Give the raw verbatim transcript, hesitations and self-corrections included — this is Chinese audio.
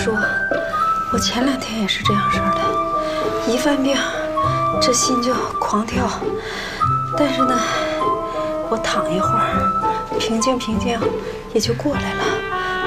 说，我前两天也是这样式的，一犯病，这心就狂跳。但是呢，我躺一会儿，平静平静，也就过来了。